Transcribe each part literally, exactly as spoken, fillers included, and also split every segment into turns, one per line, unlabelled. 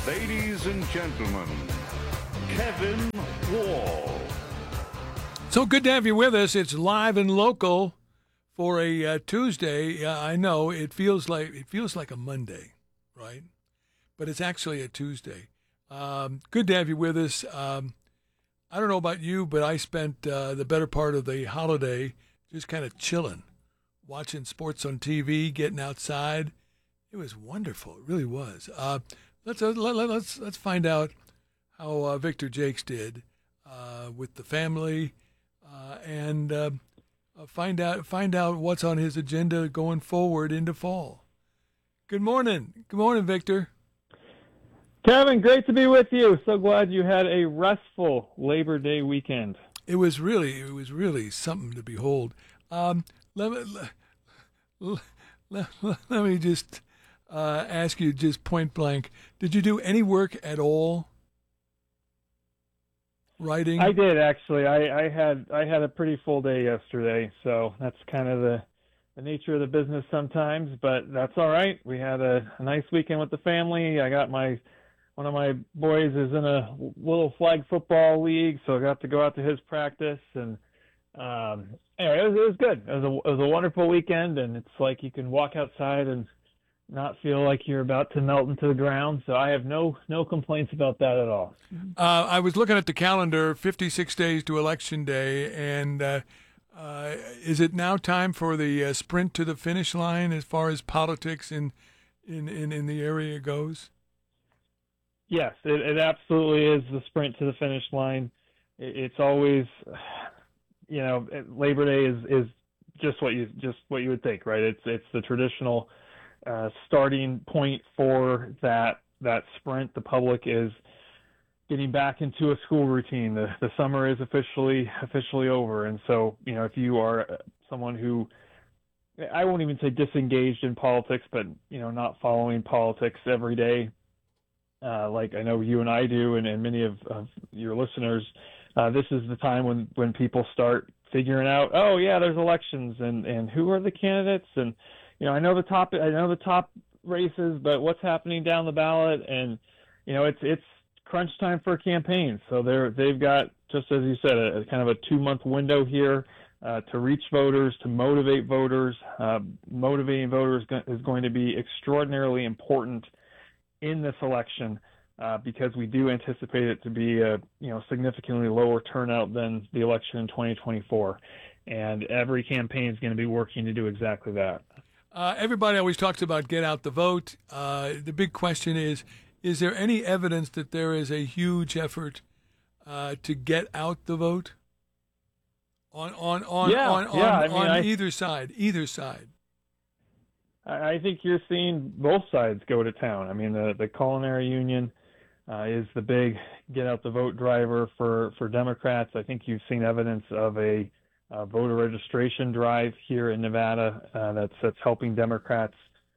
Ladies and gentlemen, Kevin Wall.
So good to have you with us. It's live and local for a uh, Tuesday. Uh, I know it feels like it feels like a Monday, right? But it's actually a Tuesday. Um, good to have you with us. Um, I don't know about you, but I spent uh, the better part of the holiday just kind of chilling, watching sports on T V, getting outside. It was wonderful. It really was. Uh, let's uh, let, let, let's let's find out how uh, Victor Jakes did uh, with the family, uh, and uh, uh, find out find out what's on his agenda going forward into fall. Good morning. Good morning, Victor.
Kevin, great to be with you. So glad you had a restful Labor Day weekend.
It was really it was really something to behold. Um, let me let, let, let, let me just. Uh, ask you just point blank, did you do any work at all? Writing?
I did actually. I, I had I had a pretty full day yesterday, so that's kind of the, the nature of the business sometimes, but that's all right. We had a, a nice weekend with the family. I got my one of my boys is in a little flag football league, so I got to go out to his practice, and um, anyway, it was, it was good. It was a it was a wonderful weekend, and it's like you can walk outside and not feel like you're about to melt into the ground. So I have no no complaints about that at all.
Uh, I was looking at the calendar, fifty-six days to Election Day, and uh, uh, is it now time for the uh, sprint to the finish line as far as politics in in, in, in the area goes?
Yes, it, it absolutely is the sprint to the finish line. It, it's always, you know, Labor Day is, is just what you just what you would think, right? It's it's the traditional Uh, starting point for that that sprint. The public is getting back into a school routine. The the summer is officially officially over, and so you know if you are someone who, I won't even say disengaged in politics, but you know not following politics every day, uh, like I know you and I do, and, and many of, of your listeners, uh, this is the time when when people start figuring out, oh yeah, there's elections, and and who are the candidates, and you know, I know the top, I know the top races, but what's happening down the ballot, and you know, it's it's crunch time for campaigns. So they're they've got, just as you said, a, a kind of a two month window here uh, to reach voters, to motivate voters. Uh, motivating voters is going to be extraordinarily important in this election uh, because we do anticipate it to be a you know significantly lower turnout than the election in twenty twenty-four, and every campaign is going to be working to do exactly that.
Uh, everybody always talks about get out the vote. Uh, the big question is, is there any evidence that there is a huge effort uh, to get out the vote on on on
yeah,
on,
yeah,
on,
I mean,
on
I,
either side? Either side.
I think you're seeing both sides go to town. I mean, the the culinary union uh, is the big get out the vote driver for for Democrats. I think you've seen evidence of a Uh, voter registration drive here in Nevada uh, that's that's helping Democrats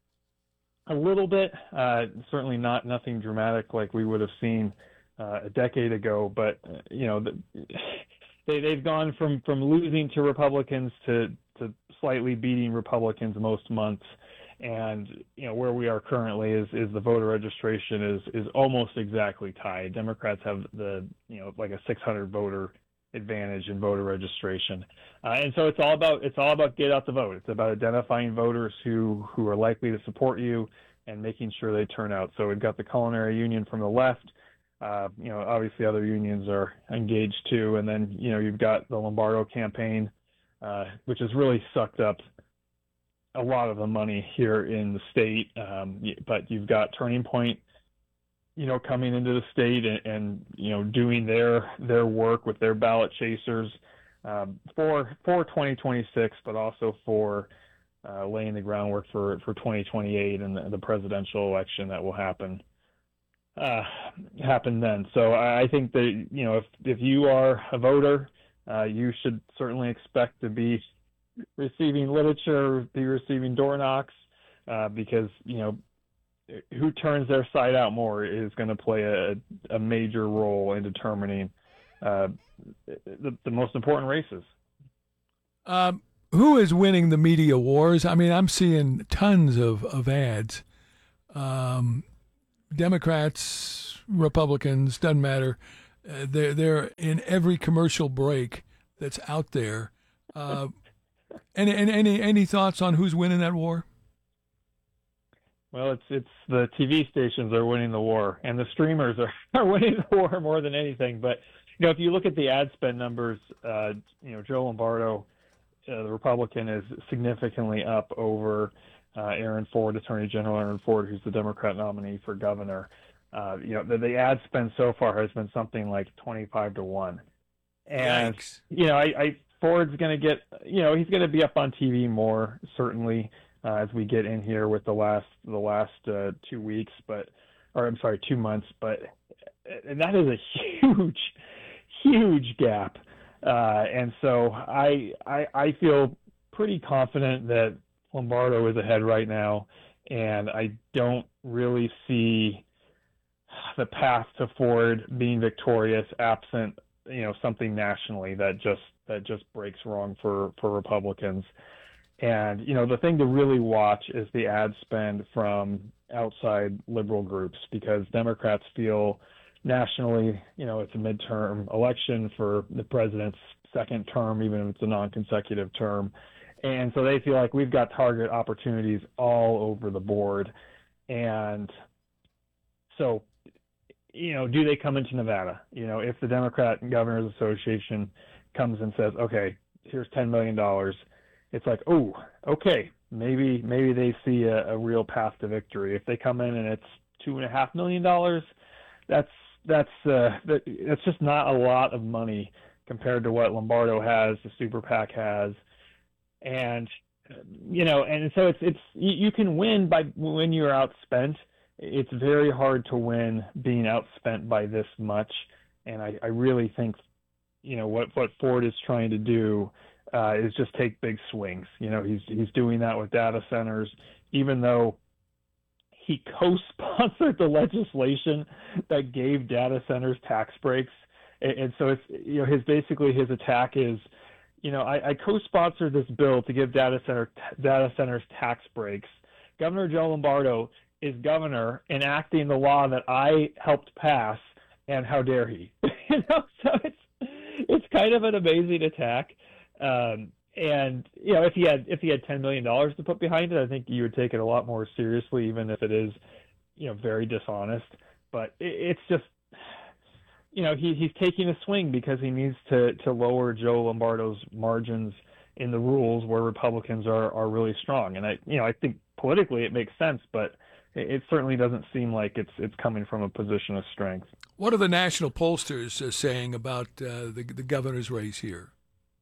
a little bit. Uh, certainly not nothing dramatic like we would have seen uh, a decade ago, but uh, you know the, they they've gone from, from losing to Republicans to to slightly beating Republicans most months, and you know where we are currently is is the voter registration is is almost exactly tied. Democrats have the you know like a six hundred voter advantage in voter registration, uh, and so it's all about it's all about get out the vote. It's about identifying voters who who are likely to support you and making sure they turn out. So we've got the culinary union from the left. Uh, you know, obviously other unions are engaged too, and then you know you've got the Lombardo campaign, uh, which has really sucked up a lot of the money here in the state. Um, but you've got Turning Point, you know, coming into the state and, and you know, doing their their work with their ballot chasers um, for for twenty twenty-six, but also for uh, laying the groundwork for, for twenty twenty-eight and the, the presidential election that will happen uh, happen then. So I think that you know, if if you are a voter, uh, you should certainly expect to be receiving literature, be receiving door knocks, uh, because you know. Who turns their side out more is going to play a, a major role in determining uh, the, the most important races.
Um, who is winning the media wars? I mean, I'm seeing tons of, of ads. Um, Democrats Republicans, doesn't matter. Uh, they're, they're in every commercial break that's out there. Uh, any, any, any thoughts on who's winning that war?
Well, it's it's the T V stations are winning the war, and the streamers are, are winning the war more than anything. But you know, if you look at the ad spend numbers, uh, you know, Joe Lombardo, uh, the Republican, is significantly up over uh, Aaron Ford, Attorney General Aaron Ford, who's the Democrat nominee for governor. Uh, you know, the, the ad spend so far has been something like twenty-five to one, and
Yikes.
you know, I, I Ford's going to get, you know, he's going to be up on T V more certainly. Uh, as we get in here with the last the last uh, two weeks, but or I'm sorry, two months, but and that is a huge, huge gap, uh, and so I, I I feel pretty confident that Lombardo is ahead right now, and I don't really see the path to Ford being victorious absent, you know, something nationally that just that just breaks wrong for for Republicans. And, you know, the thing to really watch is the ad spend from outside liberal groups, because Democrats feel nationally, you know, it's a midterm election for the president's second term, even if it's a non-consecutive term. And so they feel like we've got target opportunities all over the board. And so, you know, do they come into Nevada? You know, if the Democrat Governors Association comes and says, okay, here's ten million dollars, it's like, oh, okay, maybe maybe they see a, a real path to victory. If they come in and it's two and a half million dollars, that's that's uh, that, that's just not a lot of money compared to what Lombardo has, the Super PAC has, and you know, and so it's it's you, you can win by when you're outspent. It's very hard to win being outspent by this much, and I, I really think, you know, what what Ford is trying to do. Uh, is just take big swings. You know, he's he's doing that with data centers, even though he co-sponsored the legislation that gave data centers tax breaks. And, and so it's, you know, his basically his attack is, you know, I, I co-sponsored this bill to give data center data centers tax breaks. Governor Joe Lombardo is governor enacting the law that I helped pass, and how dare he? You know, so it's it's kind of an amazing attack. Um, and you know, if he had if he had ten million dollars to put behind it, I think you would take it a lot more seriously, even if it is, you know, very dishonest. But it, it's just, you know, he he's taking a swing because he needs to to lower Joe Lombardo's margins in the rules where Republicans are are really strong. And I you know I think politically it makes sense, but it, it certainly doesn't seem like it's it's coming from a position of strength.
What are the national pollsters uh, saying about uh, the the governor's race here?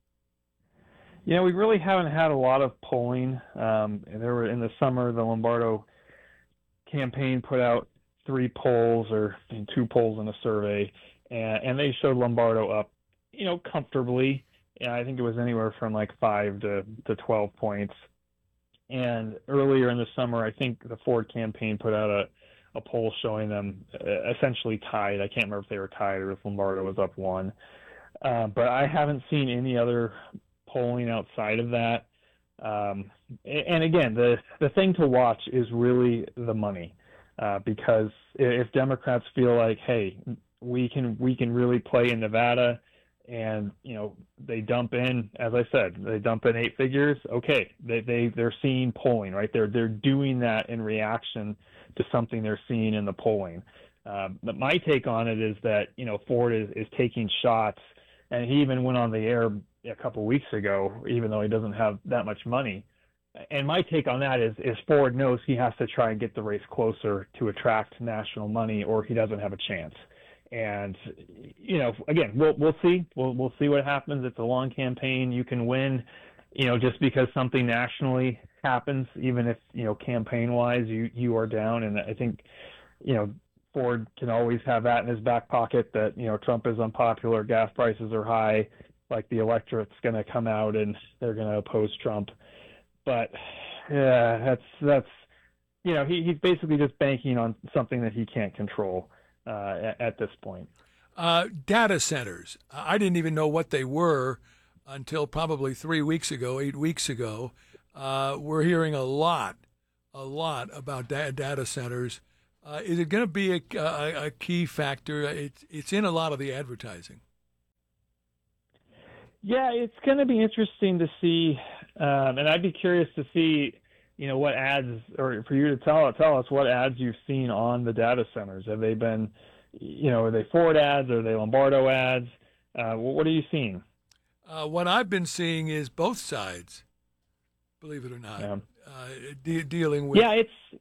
You know, we really haven't had a lot of polling. Um, there were in the summer, the Lombardo campaign put out three polls or two polls in a survey, and, and they showed Lombardo up, you know, comfortably. And I think it was anywhere from like five to, to twelve points. And earlier in the summer, I think the Ford campaign put out a, a poll showing them essentially tied. I can't remember if they were tied or if Lombardo was up one. Uh, but I haven't seen any other polling outside of that. Um, and again, the, the thing to watch is really the money, uh, because if Democrats feel like, hey, we can we can really play in Nevada, and you know they dump in, as I said, they dump in eight figures. Okay, they they they're seeing polling, right? They're they're doing that in reaction to something they're seeing in the polling. Uh, but my take on it is that you know Ford is is taking shots, and he even went on the air a couple of weeks ago, even though he doesn't have that much money. And my take on that is, is Ford knows he has to try and get the race closer to attract national money, or he doesn't have a chance. And, you know, again, we'll we'll see. We'll we'll see what happens. It's a long campaign. You can win, you know, just because something nationally happens, even if, you know, campaign-wise you, you are down. And I think, you know, Ford can always have that in his back pocket that, you know, Trump is unpopular, gas prices are high, like the electorate's going to come out and they're going to oppose Trump. But yeah, that's, that's, you know, he, he's basically just banking on something that he can't control uh, at, at this point.
Uh, data centers. I didn't even know what they were until probably three weeks ago, eight weeks ago. Uh, we're hearing a lot, a lot about da- data centers. Uh, is it going to be a, a, a key factor? It's it's in a lot of the advertising.
Yeah, it's going to be interesting to see, um, and I'd be curious to see, you know, what ads, or for you to tell tell us what ads you've seen on the data centers. Have they been, you know, are they Ford ads? Are they Lombardo ads? Uh, what are you seeing?
Uh, what I've been seeing is both sides, believe it or not,
Yeah.
uh, de- dealing with.
Yeah, it's.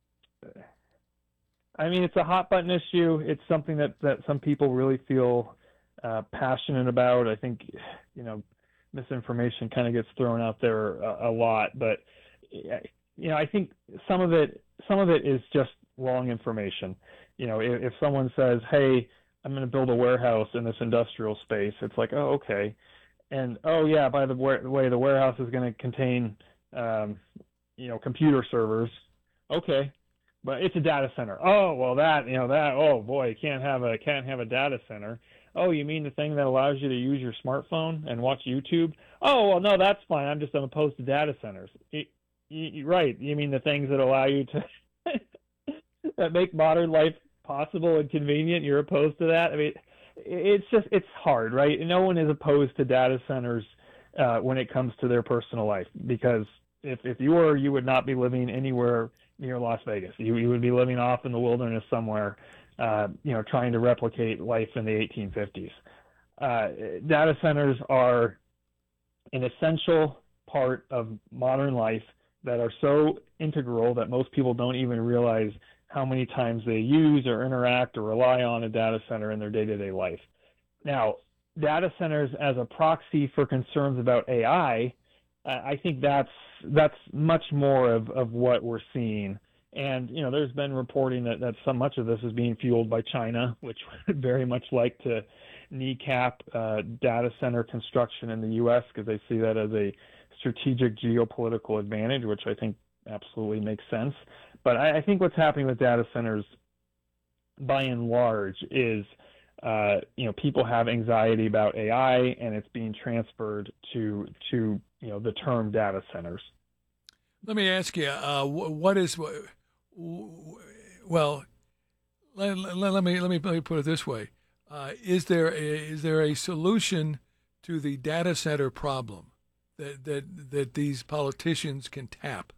I mean, it's a hot button issue. It's something that, that some people really feel uh, passionate about. I think, you know, misinformation kind of gets thrown out there a, a lot, but you know, I think some of it some of it is just wrong information. You know, if, if someone says, "Hey, I'm going to build a warehouse in this industrial space," it's like, "Oh, okay," and oh yeah, by the way, the warehouse is going to contain, um, you know, computer servers. Okay. But it's a data center. Oh, well, that, you know, that, oh boy, can't have a, can't have a data center. Oh, you mean the thing that allows you to use your smartphone and watch YouTube? Oh, well, no, that's fine. I'm just opposed to data centers. It, you, right. You mean the things that allow you to, that make modern life possible and convenient? You're opposed to that? I mean, it's just, it's hard, right? No one is opposed to data centers uh, when it comes to their personal life, because if, if you were, you would not be living anywhere near Las Vegas. You, you would be living off in the wilderness somewhere, uh, you know, trying to replicate life in the eighteen fifties. Uh, data centers are an essential part of modern life that are so integral that most people don't even realize how many times they use or interact or rely on a data center in their day-to-day life. Now, data centers as a proxy for concerns about A I, I think that's that's much more of, of what we're seeing. And, you know, there's been reporting that, that so much of this is being fueled by China, which would very much like to kneecap uh, data center construction in the U S because they see that as a strategic geopolitical advantage, which I think absolutely makes sense. But I, I think what's happening with data centers, by and large, is uh, you know, people have anxiety about A I, and it's being transferred to to you know the term data centers.
Let me ask you, uh, what is well? Let, let, let me let me let me put it this way: uh, is there a, is there a solution to the data center problem that that that these politicians can tap?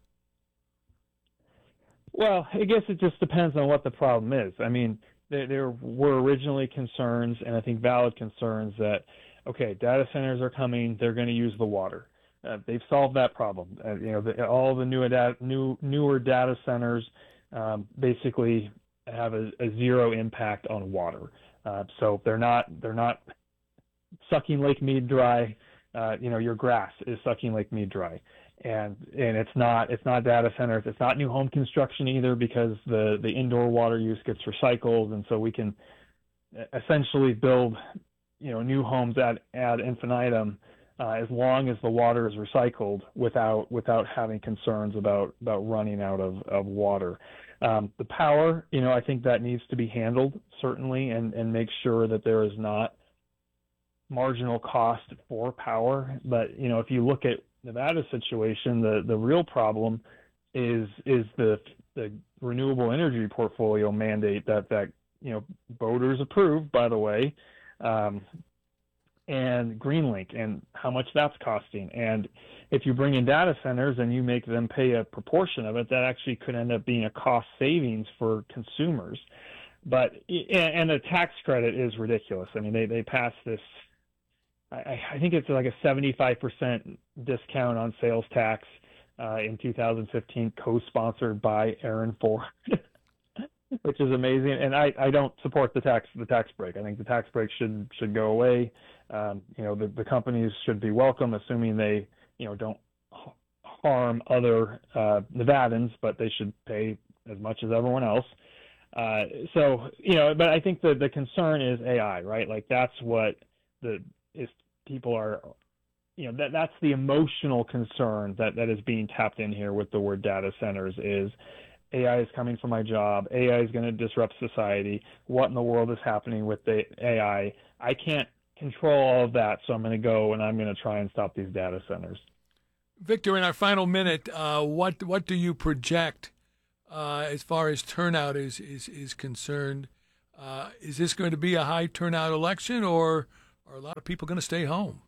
Well, I guess it just depends on what the problem is. I mean, there, there were originally concerns, and I think valid concerns, that, okay, data centers are coming, they're going to use the water. Uh, they've solved that problem. Uh, you know, the, all the new, new newer data centers um, basically have a, a zero impact on water. Uh, so they're not they're not sucking Lake Mead dry. Uh, you know, your grass is sucking Lake Mead dry. And and it's not it's not data centers. It's not new home construction either, because the, the indoor water use gets recycled, and so we can essentially build, you know, new homes ad ad infinitum uh, as long as the water is recycled without without having concerns about about running out of of water. Um, the power, you know, I think that needs to be handled certainly, and and make sure that there is not marginal cost for power. But you know, if you look at Nevada's situation, the, the real problem is is the the renewable energy portfolio mandate that, that you know voters approved, by the way, um, and Greenlink, and how much that's costing. And if you bring in data centers and you make them pay a proportion of it, that actually could end up being a cost savings for consumers. But and the tax credit is ridiculous. I mean, they they passed this. I, I think it's like a seventy-five percent discount on sales tax uh, in two thousand fifteen, co-sponsored by Aaron Ford, which is amazing. And I, I don't support the tax the tax break. I think the tax break should should go away. Um, you know, the, the companies should be welcome, assuming they you know don't harm other uh, Nevadans, but they should pay as much as everyone else. Uh, so you know, but I think the the concern is A I, right? Like that's what the is people are, you know, that that's the emotional concern that, that is being tapped in here with the word data centers is A I is coming for my job. A I is going to disrupt society. What in the world is happening with the A I? I can't control all of that, so I'm going to go and I'm going to try and stop these data centers.
Victor, in our final minute, uh, what what do you project uh, as far as turnout is is, is concerned. Uh, is this going to be a high turnout election, or are a lot of people going to stay home?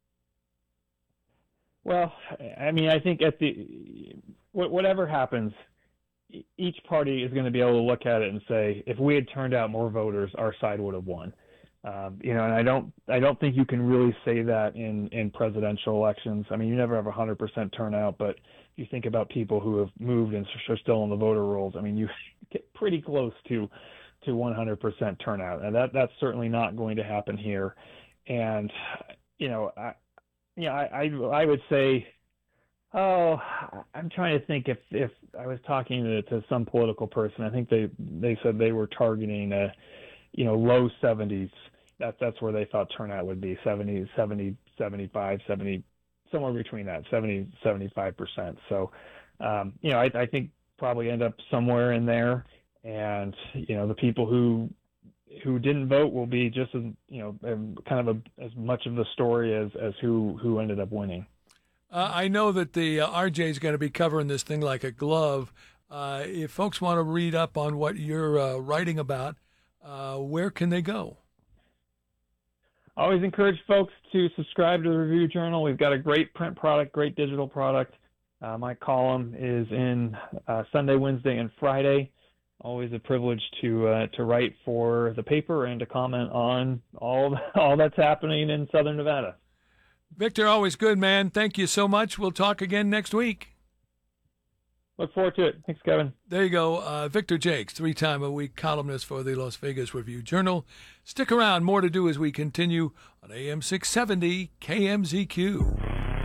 Well, I mean, I think at the whatever happens, each party is going to be able to look at it and say, if we had turned out more voters, our side would have won. Um, you know, and I don't, I don't think you can really say that in, in presidential elections. I mean, you never have a hundred percent turnout, but if you think about people who have moved and are still on the voter rolls, I mean, you get pretty close to, to one hundred percent turnout, and that, that's certainly not going to happen here. And, you know, I, you know, I, I, I would say, oh, I'm trying to think if, if I was talking to, to some political person, I think they, they said they were targeting a, you know, low seventies. That, that's where they thought turnout would be, seventy, seventy, seventy-five, seventy, somewhere between that, seventy, seventy-five percent. So, um, you know, I, I think probably end up somewhere in there. And, you know, the people who who didn't vote will be just as, you know, kind of a, as much of the story as, as who, who ended up winning.
Uh, I know that the uh, R J is going to be covering this thing like a glove. Uh, if folks want to read up on what you're uh, writing about, uh, where can they go?
I always encourage folks to subscribe to the Review Journal. We've got a great print product, great digital product. Uh, my column is in uh, Sunday, Wednesday, and Friday. Always a privilege to uh, to write for the paper and to comment on all all that's happening in Southern Nevada.
Victor, always good, man. Thank you so much. We'll talk again next week.
Look forward to it. Thanks, Kevin.
There you go. Uh, Victor Jakes, three-time-a-week columnist for the Las Vegas Review-Journal. Stick around. More to do as we continue on A M six seventy K M Z Q.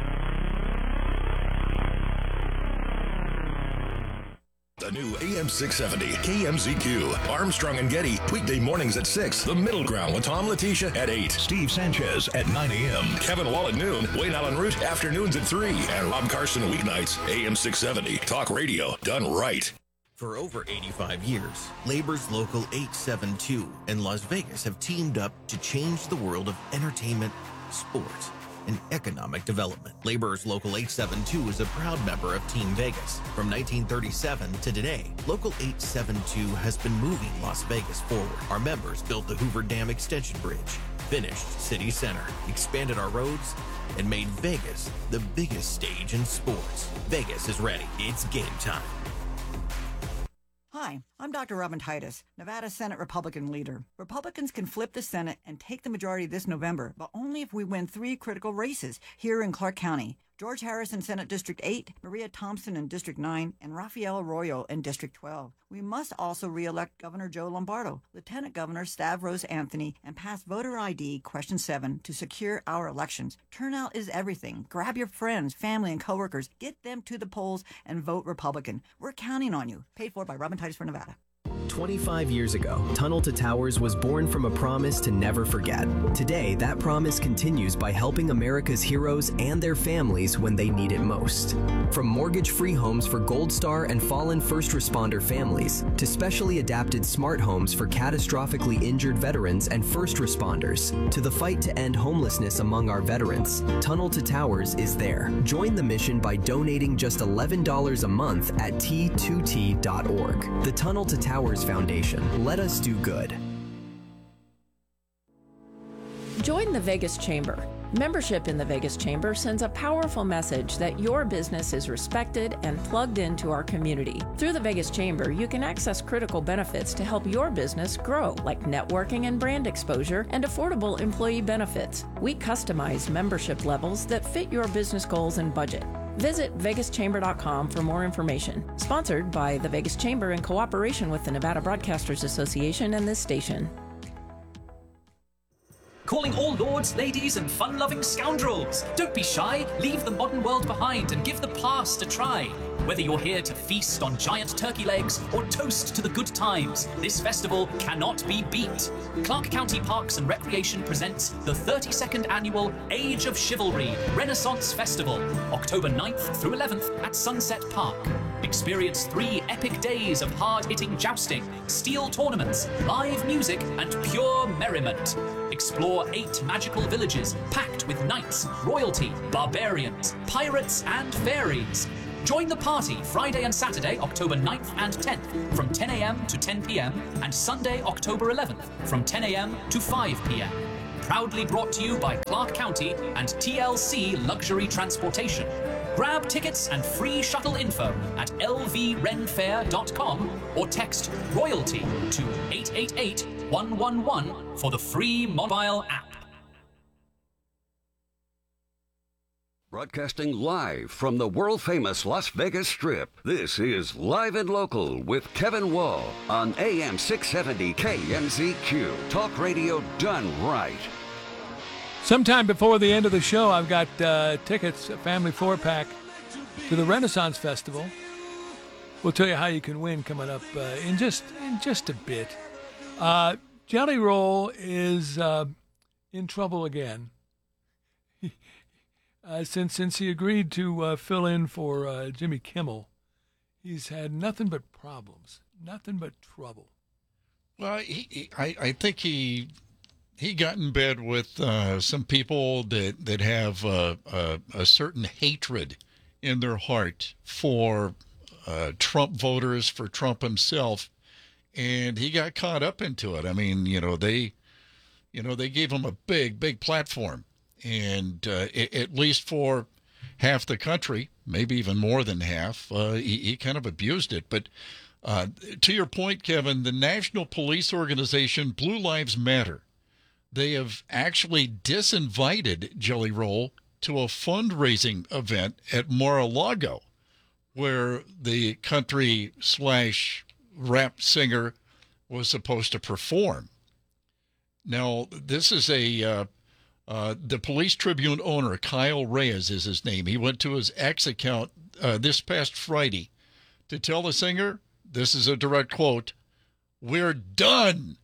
The new A M six seventy K M Z Q. Armstrong and Getty, weekday mornings at six. The Middle Ground with Tom Letitia at eight. Steve Sanchez at nine a.m. Kevin Wall at noon. Wayne Allen Root afternoons at three. And Rob Carson weeknights. A M six seventy. Talk radio done right.
For over eighty-five years, Labor's Local eight seventy-two and Las Vegas have teamed up to change the world of entertainment, sports, and economic development. Labor's Local eight seventy-two is a proud member of Team Vegas. From nineteen thirty-seven to today, Local eight seventy-two has been moving Las Vegas forward. Our members built the Hoover Dam Extension Bridge, finished City Center, expanded our roads, and made Vegas the biggest stage in sports. Vegas is ready. It's game time.
Hi, I'm Doctor Robin Titus, Nevada Senate Republican leader. Republicans can flip the Senate and take the majority this November, but only if we win three critical races here in Clark County. George Harris in Senate District eight, Maria Thompson in District nine, and Rafael Arroyo in District twelve. We must also re-elect Governor Joe Lombardo, Lieutenant Governor Stavros Anthony, and pass voter I D Question seven to secure our elections. Turnout is everything. Grab your friends, family, and coworkers. Get them to the polls and vote Republican. We're counting on you. Paid for by Robin Titus for Nevada.
twenty-five years ago, Tunnel to Towers was born from a promise to never forget. Today, that promise continues by helping America's heroes and their families when they need it most. From mortgage-free homes for Gold Star and fallen first responder families, to specially adapted smart homes for catastrophically injured veterans and first responders, to the fight to end homelessness among our veterans, Tunnel to Towers is there. Join the mission by donating just eleven dollars a month at T two T dot org. The Tunnel to Towers Foundation. Let us do good.
Join the Vegas Chamber. Membership in the Vegas Chamber sends a powerful message that your business is respected and plugged into our community. Through the Vegas Chamber, you can access critical benefits to help your business grow, like networking and brand exposure and affordable employee benefits. We customize membership levels that fit your business goals and budget. Visit vegas chamber dot com for more information. Sponsored by the Vegas Chamber in cooperation with the Nevada Broadcasters Association and this station.
Calling all lords, ladies, and fun-loving scoundrels. Don't be shy, leave the modern world behind and give the past a try. Whether you're here to feast on giant turkey legs or toast to the good times, this festival cannot be beat. Clark County Parks and Recreation presents the thirty-second annual Age of Chivalry Renaissance Festival, October ninth through eleventh at Sunset Park. Experience three epic days of hard-hitting jousting, steel tournaments, live music, and pure merriment. Explore eight magical villages packed with knights, royalty, barbarians, pirates, and fairies. Join the party Friday and Saturday, October ninth and tenth from ten a.m. to ten p.m. and Sunday, October eleventh from ten a.m. to five p.m. Proudly brought to you by Clark County and T L C Luxury Transportation. Grab tickets and free shuttle info at l v ren fair dot com or text royalty to eight eight eight, one one one for the free mobile app.
Broadcasting live from the world-famous Las Vegas Strip, this is Live and Local with Kevin Wall on A M six seventy K M Z Q. Talk radio done right.
Sometime before the end of the show, I've got uh, tickets, a family four-pack, to the Renaissance Festival. We'll tell you how you can win coming up uh, in just in just a bit. Uh, Jelly Roll is uh, in trouble again. Uh, since since he agreed to uh, fill in for uh, Jimmy Kimmel, he's had nothing but problems, nothing but trouble.
Well, he, he, I, I think he he got in bed with uh, some people that that have uh, a, a certain hatred in their heart for uh, Trump voters, for Trump himself, and he got caught up into it. I mean, you know, they, you know, they gave him a big, big platform. And uh, at least for half the country, maybe even more than half, uh, he, he kind of abused it. But uh, to your point, Kevin, the National Police Organization Blue Lives Matter, they have actually disinvited Jelly Roll to a fundraising event at Mar-a-Lago, where the country slash rap singer was supposed to perform. Now, this is a... Uh, Uh, the Police Tribune owner, Kyle Reyes is his name. He went to his X account uh, this past Friday to tell the singer, this is a direct quote, "We're done."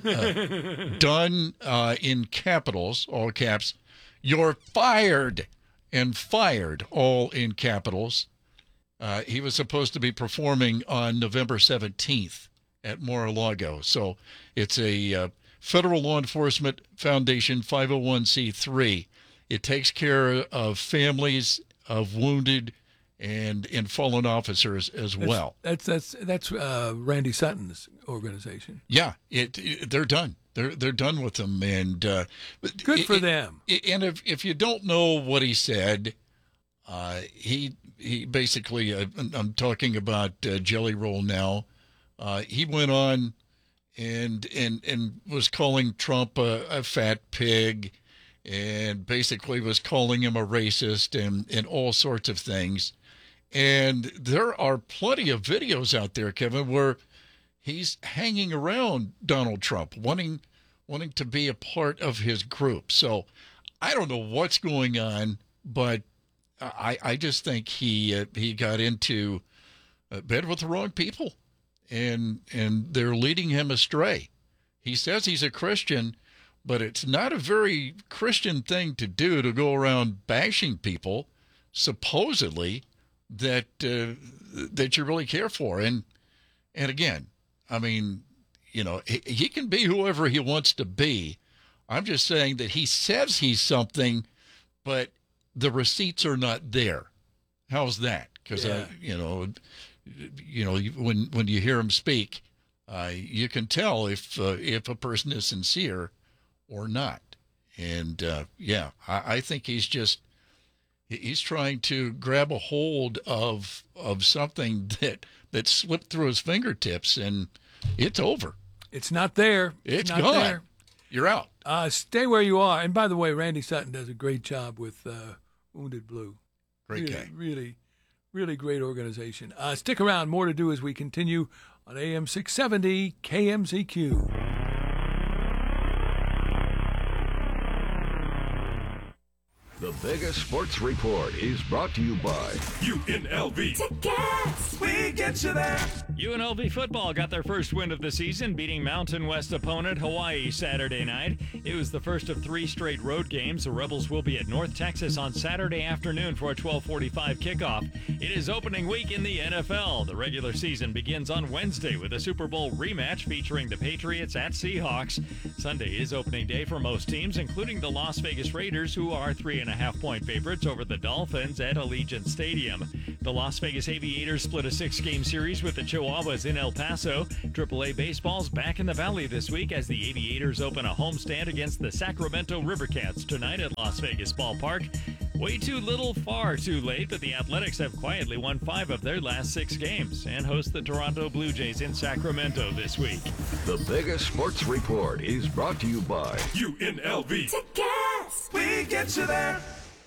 Uh, done uh, in capitals, all caps. "You're fired," and fired, all in capitals. Uh, he was supposed to be performing on November seventeenth at Mar-a-Lago. So it's a... Uh, Federal Law Enforcement Foundation, five oh one c three. It takes care of families of wounded and, and fallen officers as
that's,
well.
That's that's that's uh, Randy Sutton's organization.
Yeah, it, it they're done. They're they're done with them, and uh,
good for
it,
them.
It, and if if you don't know what he said, uh, he he basically uh, I'm talking about uh, Jelly Roll now. Uh, he went on. And, and and was calling Trump a, a fat pig, and basically was calling him a racist and, and all sorts of things. And there are plenty of videos out there, Kevin, where he's hanging around Donald Trump, wanting wanting to be a part of his group. So I don't know what's going on, but I I just think he uh, he got into bed with the wrong people. And and they're leading him astray. He says he's a Christian, but it's not a very Christian thing to do to go around bashing people, supposedly, that uh, that you really care for. And and again, I mean, you know, he, he can be whoever he wants to be. I'm just saying that he says he's something, but the receipts are not there. How's that? Because
yeah.
I, you know. You know, when when you hear him speak, uh, you can tell if uh, if a person is sincere or not. And uh, yeah, I, I think he's just he's trying to grab a hold of of something that that slipped through his fingertips, and it's over.
It's not there.
It's,
it's not
gone.
There.
You're out.
Uh, stay where you are. And by the way, Randy Sutton does a great job with uh, Wounded Blue.
Great
really,
guy.
Really. Really great organization. Uh, stick around. More to do as we continue on A M six seventy K M Z Q.
The Vegas Sports Report is brought to you by
U N L V.
Tickets! We get you there!
U N L V football got their first win of the season, beating Mountain West opponent Hawaii Saturday night. It was the first of three straight road games. The Rebels will be at North Texas on Saturday afternoon for a twelve forty-five kickoff. It is opening week in the N F L. The regular season begins on Wednesday with a Super Bowl rematch featuring the Patriots at Seahawks. Sunday is opening day for most teams, including the Las Vegas Raiders, who are three and a half half-point favorites over the Dolphins at Allegiant Stadium. The Las Vegas Aviators split a six-game series with the Chihuahuas in El Paso. triple A Baseball's back in the Valley this week as the Aviators open a homestand against the Sacramento Rivercats tonight at Las Vegas Ballpark. Way too little, far too late, but the Athletics have quietly won five of their last six games and host the Toronto Blue Jays in Sacramento this week.
The Vegas Sports Report is brought to you by
U N L V. Tickets! We get you there.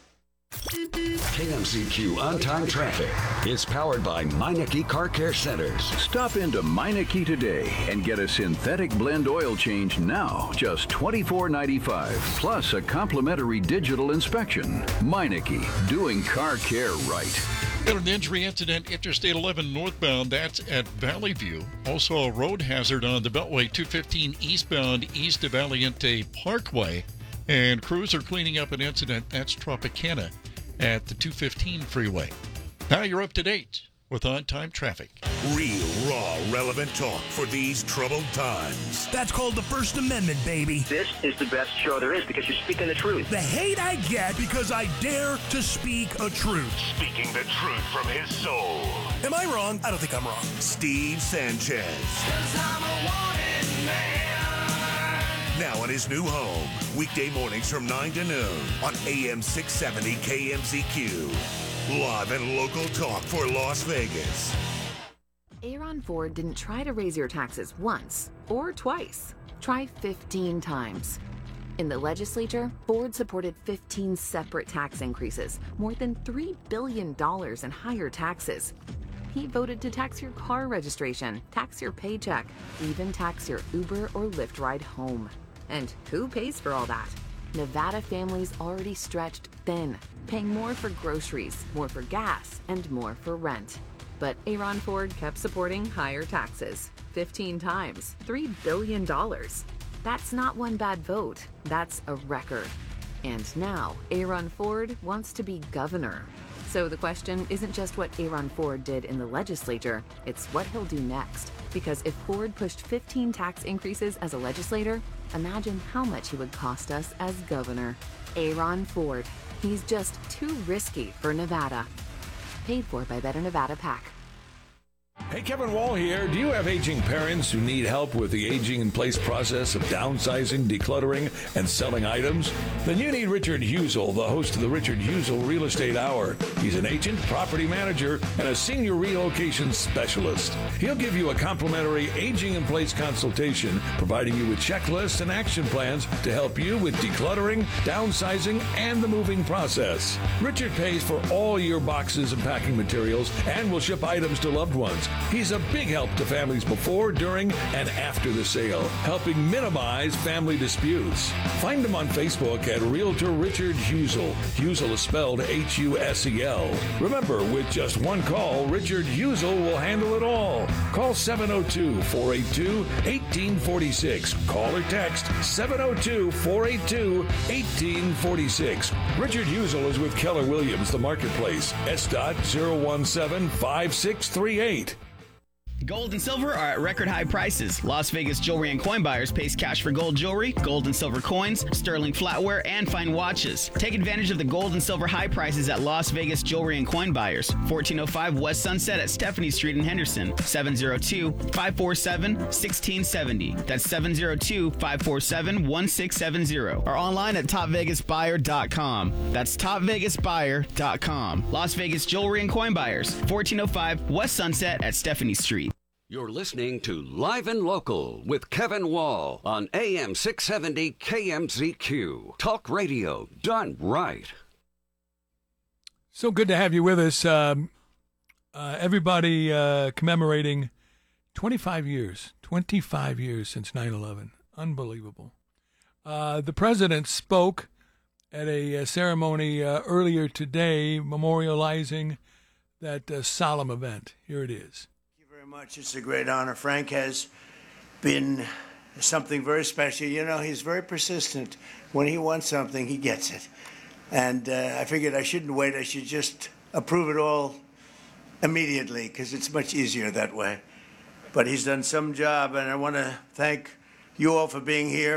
K M Z Q On-Time Traffic is powered by Meineke Car Care Centers.
Stop into Meineke today and get a synthetic blend oil change now, just twenty-four ninety-five, plus a complimentary digital inspection. Meineke, doing car care right.
Got an injury incident, Interstate eleven northbound, that's at Valley View. Also a road hazard on the Beltway two fifteen eastbound east of Valiente Parkway. And crews are cleaning up an incident, that's Tropicana at the two fifteen freeway. Now you're up to date with on-time traffic.
Real, raw, relevant talk for these troubled times.
That's called the First Amendment, baby.
This is the best show there is because you're speaking the truth.
The hate I get because I dare to speak a truth.
Speaking the truth from his soul.
Am I wrong? I don't think I'm wrong.
Steve Sanchez.
'Cause I'm a wanted man.
Now in his new home, weekday mornings from nine to noon on A M six seventy K M Z Q. Live and local talk for Las Vegas.
Aaron Ford didn't try to raise your taxes once or twice. Try fifteen times. In the legislature, Ford supported fifteen separate tax increases, more than three billion dollars in higher taxes. He voted to tax your car registration, tax your paycheck, even tax your Uber or Lyft ride home. And who pays for all that? Nevada families already stretched thin, paying more for groceries, more for gas, and more for rent. But Aaron Ford kept supporting higher taxes, fifteen times, three billion dollars. That's not one bad vote, that's a record. And now, Aaron Ford wants to be governor. So the question isn't just what Aaron Ford did in the legislature, it's what he'll do next. Because if Ford pushed fifteen tax increases as a legislator, imagine how much he would cost us as governor. Aaron Ford. He's just too risky for Nevada. Paid for by Better Nevada PAC.
Hey, Kevin Wall here. Do you have aging parents who need help with the aging-in-place process of downsizing, decluttering, and selling items? Then you need Richard Husel, the host of the Richard Husel Real Estate Hour. He's an agent, property manager, and a senior relocation specialist. He'll give you a complimentary aging-in-place consultation, providing you with checklists and action plans to help you with decluttering, downsizing, and the moving process. Richard pays for all your boxes and packing materials and will ship items to loved ones. He's a big help to families before, during, and after the sale, helping minimize family disputes. Find him on Facebook at Realtor Richard Husel. Husel is spelled H U S E L. Remember, with just one call, Richard Husel will handle it all. Call seven oh two, four eight two, one eight four six. Call or text seven oh two, four eight two, one eight four six. Richard Husel is with Keller Williams, The Marketplace. S dot zero one seven five six three eight.
Gold and silver are at record high prices. Las Vegas Jewelry and Coin Buyers pays cash for gold jewelry, gold and silver coins, sterling flatware, and fine watches. Take advantage of the gold and silver high prices at Las Vegas Jewelry and Coin Buyers. fourteen oh five West Sunset at Stephanie Street in Henderson. seven oh two, five four seven, one six seven oh. That's seven oh two, five four seven, one six seven oh. Or online at top vegas buyer dot com. That's top vegas buyer dot com. Las Vegas Jewelry and Coin Buyers. fourteen oh five West Sunset at Stephanie Street.
You're listening to Live and Local with Kevin Wall on A M six seventy K M Z Q. Talk radio done right.
So good to have you with us. Um, uh, everybody uh, commemorating twenty-five years, twenty-five years since nine eleven. Unbelievable. Uh, the president spoke at a, a ceremony uh, earlier today memorializing that uh, solemn event. Here it is.
Much. It's a great honor. Frank has been something very special. You know, he's very persistent. When he wants something, he gets it. And uh, I figured I shouldn't wait. I should just approve it all immediately because it's much easier that way. But he's done some job, and I want to thank you all for being here.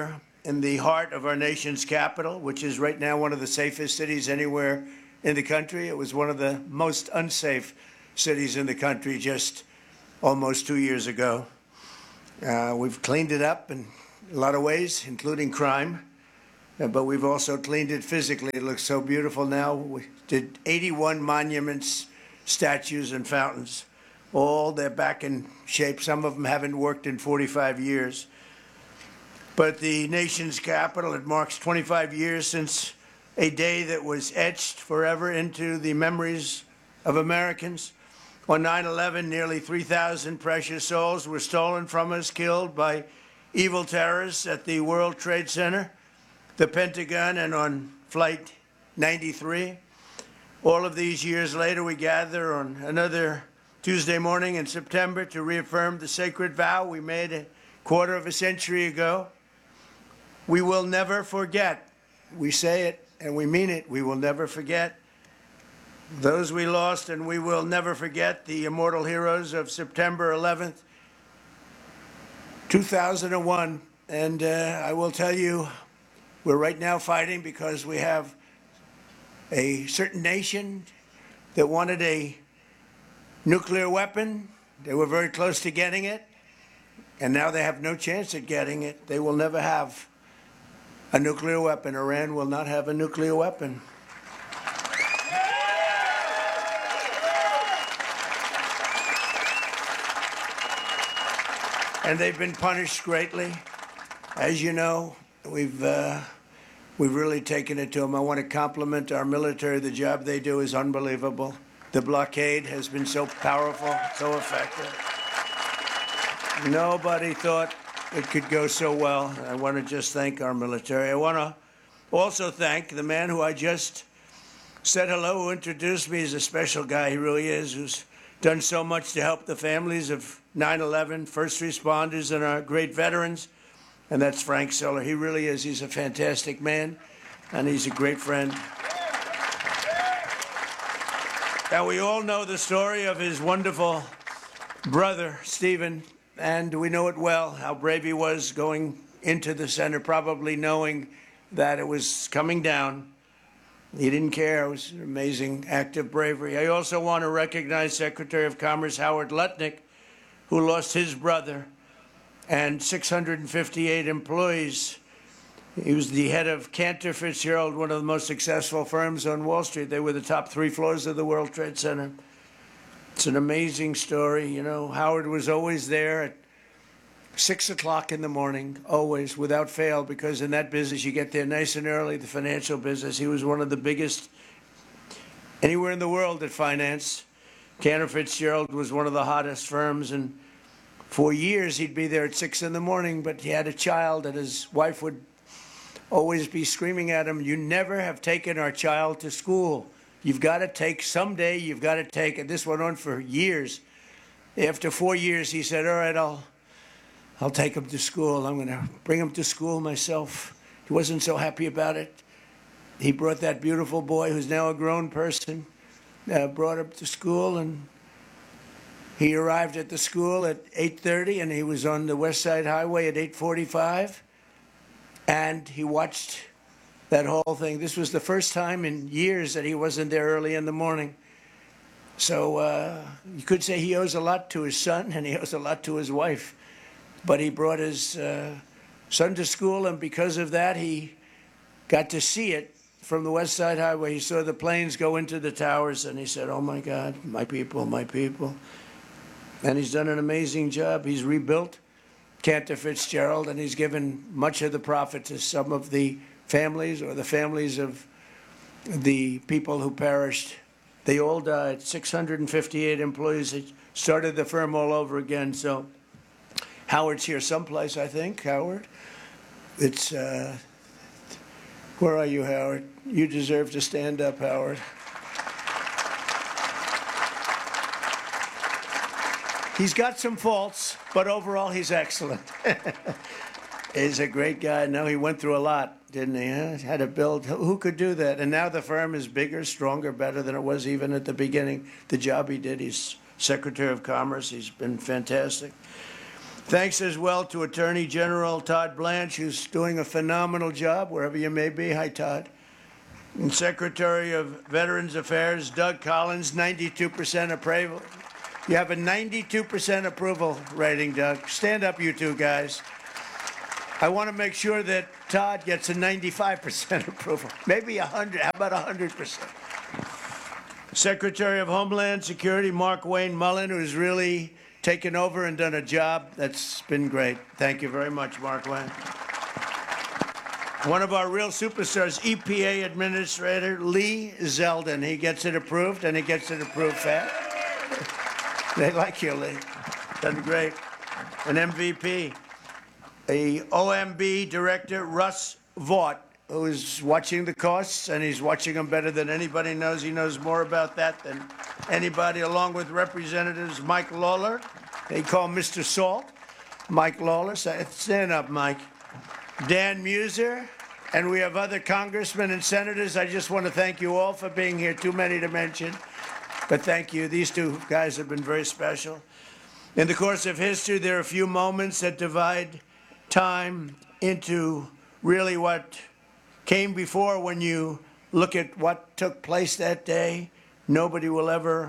in the heart of our nation's capital, which is right now one of the safest cities anywhere in the country. It was one of the most unsafe cities in the country just almost two years ago. Uh, we've cleaned it up in a lot of ways, including crime, uh, but we've also cleaned it physically. It looks so beautiful now. We did eighty-one monuments, statues, and fountains. All they're back in shape. Some of them haven't worked in forty-five years. But the nation's capital, it marks twenty-five years since a day that was etched forever into the memories of Americans. On nine eleven, nearly three thousand precious souls were stolen from us, killed by evil terrorists at the World Trade Center, the Pentagon, and on Flight ninety-three. All of these years later, we gather on another Tuesday morning in September to reaffirm the sacred vow we made a quarter of a century ago. We will never forget. We say it and we mean it. We will never forget those we lost, and we will never forget the immortal heroes of September eleventh, two thousand one. And uh, I will tell you, we're right now fighting because we have a certain nation that wanted a nuclear weapon. They were very close to getting it, and now they have no chance at getting it. They will never have a nuclear weapon. Iran will not have a nuclear weapon. And they've been punished greatly. As you know, we've uh, we've really taken it to them. I want to compliment our military. The job they do is unbelievable. The blockade has been so powerful, so effective. Nobody thought it could go so well. I want to just thank our military. I want to also thank the man who I just said hello, who introduced me. He's a special guy. He really is, who's done so much to help the families of nine eleven, first responders, and our great veterans. And that's Frank Siller. He really is. He's a fantastic man, and he's a great friend. Now, we all know the story of his wonderful brother, Stephen, and we know it well, how brave he was going into the center, probably knowing that it was coming down. He didn't care. It was an amazing act of bravery. I also want to recognize Secretary of Commerce Howard Lutnick, who lost his brother and six hundred fifty-eight employees. He was the head of Cantor Fitzgerald, one of the most successful firms on Wall Street. They were the top three floors of the World Trade Center. It's an amazing story. You know, Howard was always there at six o'clock in the morning, always, without fail, because in that business you get there nice and early, the financial business. He was one of the biggest anywhere in the world at finance. Cantor Fitzgerald was one of the hottest firms, and for years he'd be there at six in the morning, but he had a child, and his wife would always be screaming at him, "You never have taken our child to school. You've got to take, someday you've got to take it." This went on for years. After four years, he said, "All right, I'll I'll take him to school. I'm going to bring him to school myself." He wasn't so happy about it. He brought that beautiful boy, who's now a grown person, uh, brought him to school, and he arrived at the school at eight thirty, and he was on the West Side Highway at eight forty-five, and he watched that whole thing. This was the first time in years that he wasn't there early in the morning. So uh, you could say he owes a lot to his son, and he owes a lot to his wife. But he brought his uh, son to school, and because of that, he got to see it from the West Side Highway. He saw the planes go into the towers, and he said, "Oh, my God, my people, my people." And he's done an amazing job. He's rebuilt Cantor Fitzgerald, and he's given much of the profit to some of the families or the families of the people who perished. They all died. six hundred fifty-eight employees. It started the firm all over again. So Howard's here someplace, I think. Howard, it's, uh, where are you, Howard? You deserve to stand up, Howard. He's got some faults, but overall he's excellent. He's a great guy. No, he went through a lot, didn't he? Huh? Had to build. Who could do that? And now the firm is bigger, stronger, better than it was even at the beginning. The job he did, he's Secretary of Commerce. He's been fantastic. Thanks as well to Attorney General Todd Blanche, who's doing a phenomenal job wherever you may be. Hi, Todd. And Secretary of Veterans Affairs Doug Collins, ninety-two percent approval. You have a ninety-two percent approval rating, Doug. Stand up, you two guys. I want to make sure that Todd gets a ninety-five percent approval. Maybe one hundred. How about one hundred percent? Secretary of Homeland Security Mark Wayne Mullen, who's really taken over and done a job that's been great. Thank you very much, Mark Wayne. One of our real superstars, E P A Administrator Lee Zeldin. He gets it approved, and he gets it approved fast. They like you, Lee. Done great. An M V P. A O M B Director, Russ Vaught, who is watching the costs, and he's watching them better than anybody knows. He knows more about that than anybody, along with Representatives Mike Lawler. They call him Mister Salt. Mike Lawler. Stand up, Mike. Dan Muser. And we have other congressmen and senators. I just want to thank you all for being here. Too many to mention. But thank you. These two guys have been very special. In the course of history, there are a few moments that divide time into really what came before. When you look at what took place that day, nobody will ever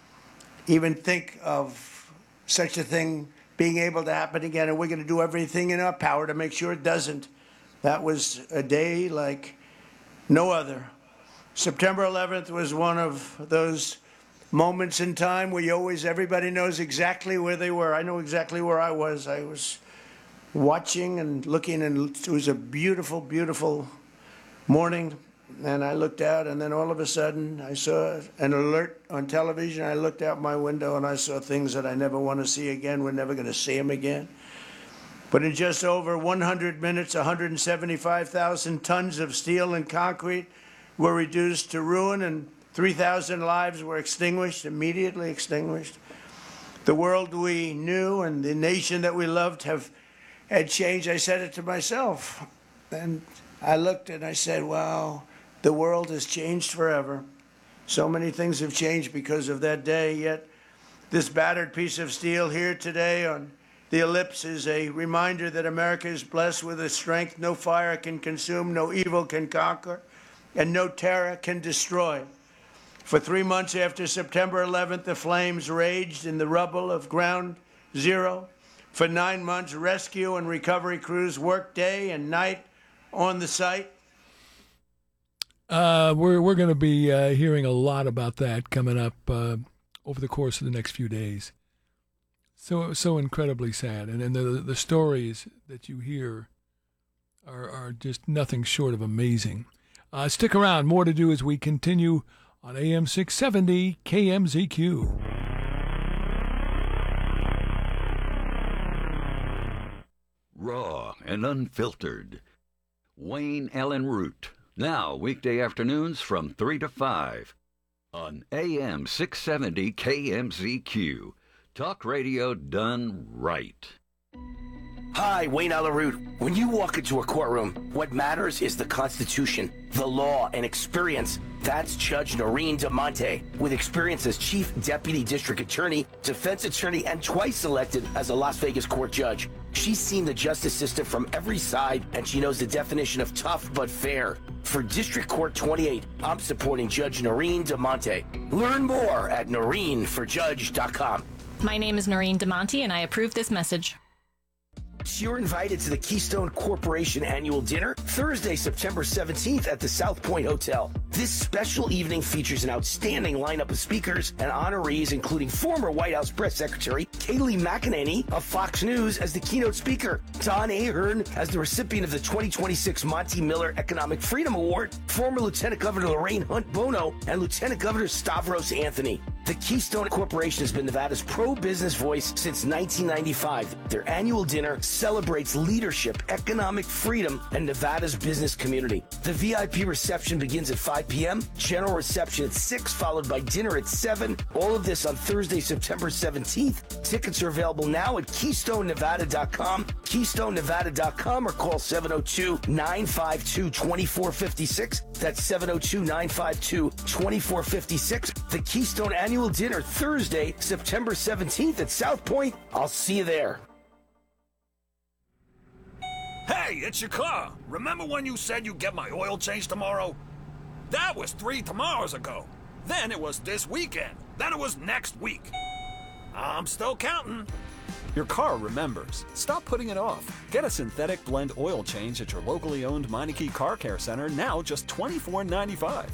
even think of such a thing being able to happen again, and we're going to do everything in our power to make sure it doesn't. That was a day like no other. September eleventh was one of those moments in time where you always, everybody knows exactly where they were. I know exactly where I was. I was watching and looking, and it was a beautiful, beautiful morning, and I looked out, and then all of a sudden I saw an alert on television. I looked out my window, and I saw things that I never want to see again. We're never going to see them again. But in just over one hundred minutes, one hundred seventy-five thousand tons of steel and concrete were reduced to ruin, and three thousand lives were extinguished, immediately extinguished. The world we knew and the nation that we loved have had changed. I said it to myself, and I looked and I said, wow, the world has changed forever. So many things have changed because of that day, yet this battered piece of steel here today on the ellipse is a reminder that America is blessed with a strength no fire can consume, no evil can conquer, and no terror can destroy. For three months after September eleventh, the flames raged in the rubble of Ground Zero. For nine months, rescue and recovery crews worked day and night on the site.
Uh, we're we're going to be uh, hearing a lot about that coming up uh, over the course of the next few days. So so incredibly sad, and and the the stories that you hear are are just nothing short of amazing. Uh, stick around, more to do as we continue on A M six seventy K M Z Q.
Raw and unfiltered. Wayne Allen Root. Now, weekday afternoons from three to five on A M six seventy K M Z Q. Talk radio done right.
Hi, Wayne Allen Root. When you walk into a courtroom, what matters is the Constitution, the law, and experience. That's Judge Noreen DeMonte. With experience as Chief Deputy District Attorney, Defense Attorney, and twice elected as a Las Vegas court judge. She's seen the justice system from every side, and she knows the definition of tough but fair. For District Court twenty-eight, I'm supporting Judge Noreen DeMonte. Learn more at noreen for judge dot com.
My name is Noreen DeMonte, and I approve this message.
You're invited to the Keystone Corporation Annual Dinner Thursday, September seventeenth at the South Point Hotel. This special evening features an outstanding lineup of speakers and honorees, including former White House Press Secretary Kayleigh McEnany of Fox News as the keynote speaker, Don Ahern as the recipient of the twenty twenty-six Monty Miller Economic Freedom Award, former Lieutenant Governor Lorraine Hunt Bono, and Lieutenant Governor Stavros Anthony. The Keystone Corporation has been Nevada's pro-business voice since nineteen ninety-five. Their annual dinner celebrates leadership, economic freedom, and Nevada's business community. The V I P reception begins at five p.m., general reception at six, followed by dinner at seven. All of this on Thursday, September seventeenth. Tickets are available now at keystone nevada dot com, keystone nevada dot com, or call seven oh two, nine five two, two four five six. That's seven oh two, nine five two, two four five six. The Keystone Annual Dinner, Thursday, September seventeenth at South Point. I'll see you there.
Hey, it's your car. Remember when you said you'd get my oil change tomorrow? That was three tomorrows ago. Then it was this weekend. Then it was next week. I'm still counting.
Your car remembers. Stop putting it off. Get a synthetic blend oil change at your locally owned Meineke Car Care Center, now just twenty-four ninety-five.